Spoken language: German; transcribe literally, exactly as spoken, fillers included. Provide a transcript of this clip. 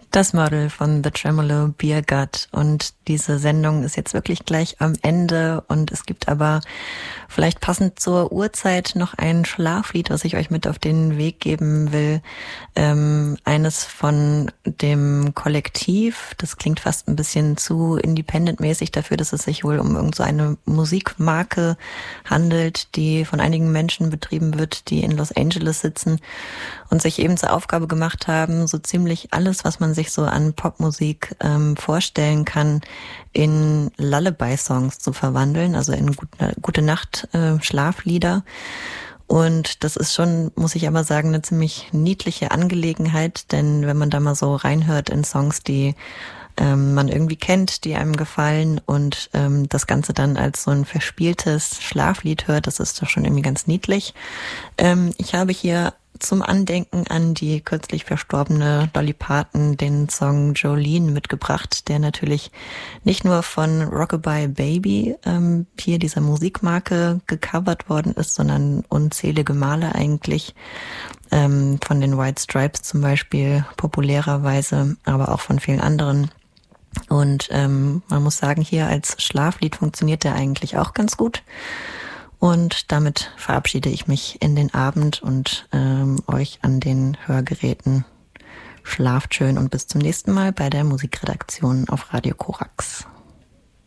Das Model von The Tremolo Beer Gut, und diese Sendung ist jetzt wirklich gleich am Ende, und es gibt aber vielleicht passend zur Uhrzeit noch ein Schlaflied, was ich euch mit auf den Weg geben will. Ähm, eines von dem Kollektiv, das klingt fast ein bisschen zu independent-mäßig dafür, dass es sich wohl um irgend so eine Musikmarke handelt, die von einigen Menschen betrieben wird, die in Los Angeles sitzen und sich eben zur Aufgabe gemacht haben, so ziemlich alles, was man sich so an Popmusik ähm, vorstellen kann, in Lullaby-Songs zu verwandeln, also in Gute, Gute Nacht äh, Schlaflieder. Und das ist schon, muss ich aber sagen, eine ziemlich niedliche Angelegenheit, denn wenn man da mal so reinhört in Songs, die ähm, man irgendwie kennt, die einem gefallen, und ähm, das Ganze dann als so ein verspieltes Schlaflied hört, das ist doch schon irgendwie ganz niedlich. Ähm, ich habe hier zum Andenken an die kürzlich verstorbene Dolly Parton den Song Jolene mitgebracht, der natürlich nicht nur von Rockabye Baby, ähm, hier dieser Musikmarke, gecovert worden ist, sondern unzählige Male eigentlich, ähm, von den White Stripes zum Beispiel populärerweise, aber auch von vielen anderen. Und ähm, man muss sagen, hier als Schlaflied funktioniert der eigentlich auch ganz gut. Und damit verabschiede ich mich in den Abend und ähm, euch an den Hörgeräten. Schlaft schön und bis zum nächsten Mal bei der Musikredaktion auf Radio Korax.